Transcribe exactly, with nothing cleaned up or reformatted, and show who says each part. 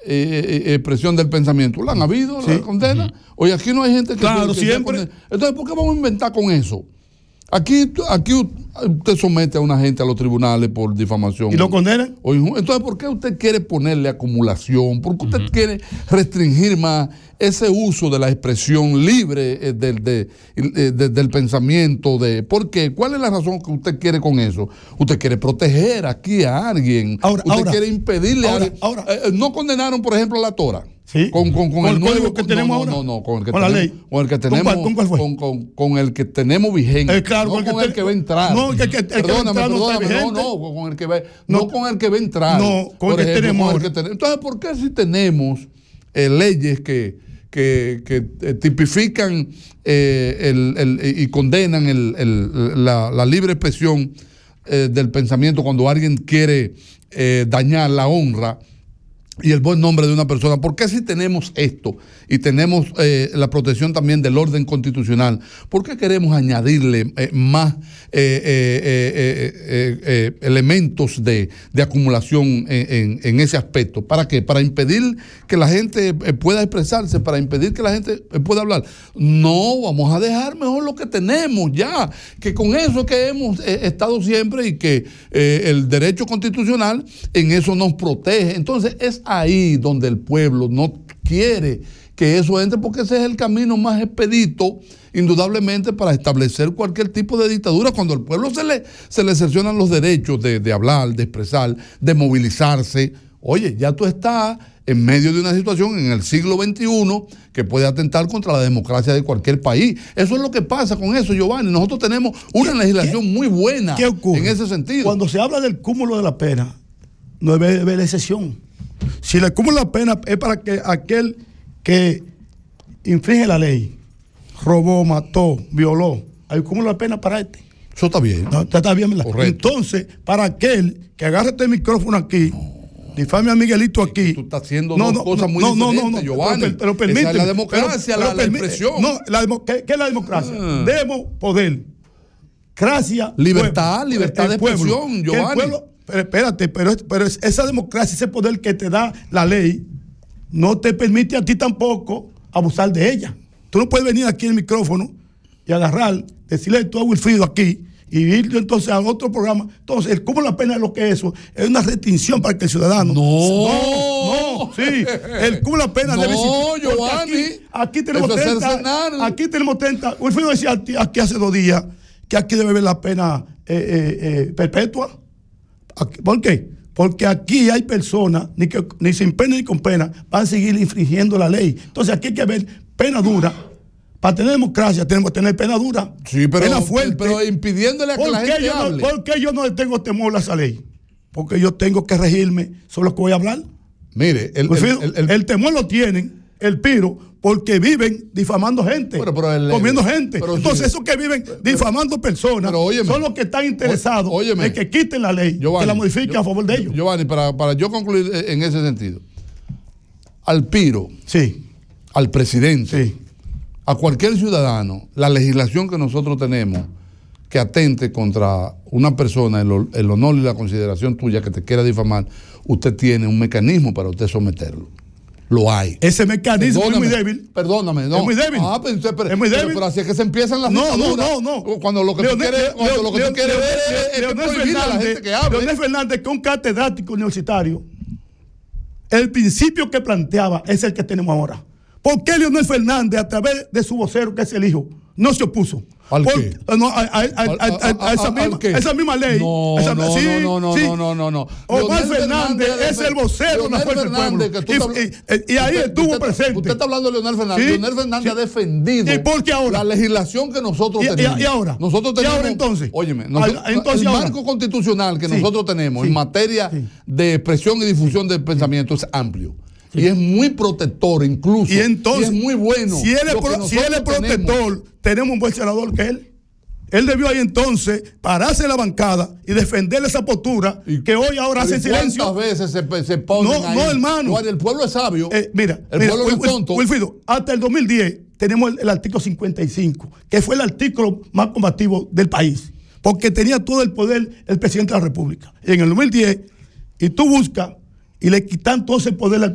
Speaker 1: eh, eh, expresión del pensamiento. ¿La han habido? ¿La sí. condena? Oye, aquí no hay gente que...
Speaker 2: Claro,
Speaker 1: que
Speaker 2: siempre.
Speaker 1: Entonces, ¿por qué vamos a inventar con eso? Aquí, aquí usted somete a una gente a los tribunales por difamación.
Speaker 2: ¿Y lo condenan?
Speaker 1: Entonces, ¿por qué usted quiere ponerle acumulación? ¿Por qué usted uh-huh. quiere restringir más ese uso de la expresión libre del, de, de, de, del pensamiento? De, ¿Por qué? ¿Cuál es la razón que usted quiere con eso? Usted quiere proteger aquí a alguien. Ahora, usted ahora, quiere impedirle
Speaker 2: ahora,
Speaker 1: a alguien. Ahora. Eh, no condenaron, por ejemplo, a la Tora.
Speaker 2: Sí.
Speaker 1: Con, con, con,
Speaker 2: ¿Con
Speaker 1: el,
Speaker 2: el
Speaker 1: nuevo
Speaker 2: código que tenemos
Speaker 1: no,
Speaker 2: ahora?
Speaker 1: No, no, con el que
Speaker 2: ¿Con
Speaker 1: tenemos,
Speaker 2: la ley?
Speaker 1: Con el que tenemos.
Speaker 2: ¿Con cuál, con cuál fue?
Speaker 1: Con, con, con el que tenemos vigente.
Speaker 2: Eh, claro,
Speaker 1: no
Speaker 2: con el,
Speaker 1: con
Speaker 2: que,
Speaker 1: el que va a entrar.
Speaker 2: No, el que, el que,
Speaker 1: perdóname,
Speaker 2: el que va a
Speaker 1: perdóname, no, no, con el que va, no, no con el que va a entrar.
Speaker 2: No, con el que
Speaker 1: ejemplo,
Speaker 2: tenemos.
Speaker 1: Con el que tenemos. Entonces, ¿por qué si tenemos eh, leyes que, que, que eh, tipifican eh, el, el, y condenan el, el, la, la libre expresión eh, del pensamiento cuando alguien quiere eh, dañar la honra y el buen nombre de una persona? ¿Por qué si tenemos esto y tenemos eh, la protección también del orden constitucional, por qué queremos añadirle eh, más eh, eh, eh, eh, eh, elementos de, de acumulación en, en, en ese aspecto? ¿Para qué? Para impedir que la gente eh, pueda expresarse, para impedir que la gente eh, pueda hablar. No, vamos a dejar mejor lo que tenemos ya, que con eso es que hemos eh, estado siempre y que eh, el derecho constitucional en eso nos protege. Entonces es ahí donde el pueblo no quiere que eso entre, porque ese es el camino más expedito, indudablemente, para establecer cualquier tipo de dictadura. Cuando al pueblo se le, se le cercionan los derechos de, de hablar, de expresar, de movilizarse. Oye, ya tú estás en medio de una situación en el siglo veintiuno que puede atentar contra la democracia de cualquier país. Eso es lo que pasa con eso, Giovanni. Nosotros tenemos una
Speaker 2: ¿Qué,
Speaker 1: legislación
Speaker 2: qué,
Speaker 1: muy buena
Speaker 2: ¿qué ocurre?
Speaker 1: En ese sentido.
Speaker 2: Cuando se habla del cúmulo de la pena, no debe haber excepción. Si el cúmulo de la pena es para que aquel que infringe la ley, robó, mató, violó, hay cúmulo de pena para este.
Speaker 1: Eso está bien.
Speaker 2: No, está bien, ¿verdad?
Speaker 1: Correcto.
Speaker 2: Entonces, para aquel que agarre este micrófono aquí, no. difame a Miguelito aquí.
Speaker 1: Tú estás haciendo
Speaker 2: no,
Speaker 1: dos
Speaker 2: no,
Speaker 1: cosas muy
Speaker 2: no,
Speaker 1: diferentes,
Speaker 2: no, no, no,
Speaker 1: Giovanni.
Speaker 2: Pero, pero permíteme.
Speaker 1: Esa es la democracia,
Speaker 2: pero,
Speaker 1: la,
Speaker 2: pero
Speaker 1: la expresión.
Speaker 2: No, la demo, ¿qué, ¿qué es la democracia? Ah. Demos poder. Gracia.
Speaker 1: Libertad,
Speaker 2: pueblo,
Speaker 1: libertad de
Speaker 2: pueblo,
Speaker 1: expresión, Giovanni.
Speaker 2: Pueblo, pero espérate, pero, pero esa democracia, ese poder que te da la ley, no te permite a ti tampoco abusar de ella. Tú no puedes venir aquí al micrófono y agarrar, decirle tú a Wilfrido aquí y ir entonces a otro programa. Entonces, el cómo la pena es lo que es eso, es una restricción para que el ciudadano.
Speaker 1: No,
Speaker 2: no, no sí. El cómo la pena
Speaker 1: no,
Speaker 2: debe ser.
Speaker 1: Giovanni.
Speaker 2: Aquí, aquí tenemos
Speaker 1: eso
Speaker 2: treinta. Aquí tenemos treinta. Wilfrido decía aquí hace dos días que aquí debe haber la pena eh, eh, eh, perpetua. ¿Por qué? Porque aquí hay personas, ni, que, ni sin pena ni con pena, van a seguir infringiendo la ley. Entonces aquí hay que ver pena dura. Para tener democracia tenemos que tener pena dura,
Speaker 1: sí, pero,
Speaker 2: pena fuerte.
Speaker 1: Pero impidiéndole a que la gente hable.
Speaker 2: No, ¿por qué yo no le tengo temor a esa ley? Porque yo tengo que regirme sobre lo que voy a hablar.
Speaker 1: Mire, el,
Speaker 2: el,
Speaker 1: el,
Speaker 2: el,
Speaker 1: el,
Speaker 2: el temor lo tienen, el piro, porque viven difamando gente, pero, pero el, comiendo gente. Pero entonces, sí, esos que viven difamando personas pero, óyeme, son los que están interesados óyeme, en que quiten la ley, Giovanni, que la modifiquen yo, a favor de ellos.
Speaker 1: Giovanni, para, para yo concluir en ese sentido, al piro,
Speaker 2: sí,
Speaker 1: al presidente,
Speaker 2: sí,
Speaker 1: a cualquier ciudadano, la legislación que nosotros tenemos que atente contra una persona, el, el honor y la consideración tuya que te quiera difamar, usted tiene un mecanismo para usted someterlo. Lo hay.
Speaker 2: Ese mecanismo perdóname, es muy débil.
Speaker 1: Perdóname, no.
Speaker 2: Es muy débil.
Speaker 1: Ah, pero, pero,
Speaker 2: es muy débil.
Speaker 1: Pero, pero así es que se empiezan las
Speaker 2: no,
Speaker 1: dictaduras.
Speaker 2: No, no, no.
Speaker 1: Cuando lo que Leonel, tú quieres, cuando lo que tú quieres ver es, es prohibir a la gente que hable.
Speaker 2: Leonel Fernández, que es un catedrático universitario, el principio que planteaba es el que tenemos ahora. ¿Por qué Leonel Fernández, a través de su vocero, que es el hijo, no se opuso?
Speaker 1: ¿Al
Speaker 2: Por,
Speaker 1: qué?
Speaker 2: No, a, a, a, a, a esa, misma, esa misma ley.
Speaker 1: No,
Speaker 2: esa,
Speaker 1: no,
Speaker 2: sí,
Speaker 1: no, no,
Speaker 2: sí.
Speaker 1: no, no, no, no.
Speaker 2: Omar Fernández, Fernández es el vocero de la Fuerza del Pueblo.
Speaker 1: Que tú
Speaker 2: y, y, y ahí
Speaker 1: usted,
Speaker 2: estuvo
Speaker 1: usted,
Speaker 2: presente.
Speaker 1: Usted está hablando de Leonel Fernández. ¿Sí? Leonel Fernández sí. ha defendido
Speaker 2: ¿Y por qué ahora?
Speaker 1: la legislación que nosotros
Speaker 2: ¿Y,
Speaker 1: tenemos.
Speaker 2: ¿Y ahora?
Speaker 1: Nosotros tenemos,
Speaker 2: ¿Y ahora entonces?
Speaker 1: Óyeme, nosotros,
Speaker 2: entonces,
Speaker 1: el
Speaker 2: ahora.
Speaker 1: marco constitucional que
Speaker 2: sí.
Speaker 1: nosotros tenemos
Speaker 2: sí.
Speaker 1: en materia
Speaker 2: sí.
Speaker 1: de expresión y difusión del pensamiento es amplio. Sí. Y es muy protector incluso.
Speaker 2: Y entonces,
Speaker 1: y es muy bueno.
Speaker 2: Si él es, pro, si él es protector, tenemos. tenemos un buen senador que él. Él debió ahí entonces pararse en la bancada y defender esa postura y, que hoy ahora hace silencio.
Speaker 1: ¿Cuántas veces se, se ponen
Speaker 2: no,
Speaker 1: ahí?
Speaker 2: No, hermano.
Speaker 1: No, el pueblo es sabio.
Speaker 2: Eh, mira,
Speaker 1: el
Speaker 2: mira,
Speaker 1: pueblo no es tonto.
Speaker 2: Wilfrido, hasta el dos mil diez tenemos el, el artículo cincuenta y cinco, que fue el artículo más combativo del país, porque tenía todo el poder el presidente de la República. Y en el dos mil diez, y tú buscas y le quitan todo ese poder al